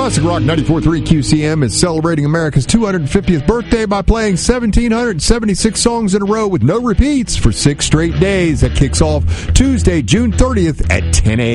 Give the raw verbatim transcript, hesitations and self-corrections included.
Classic Rock ninety-four point three Q C M is celebrating America's two hundred fiftieth birthday by playing one thousand seven hundred seventy-six songs in a row with no repeats for six straight days. That kicks off Tuesday, June thirtieth at ten a.m.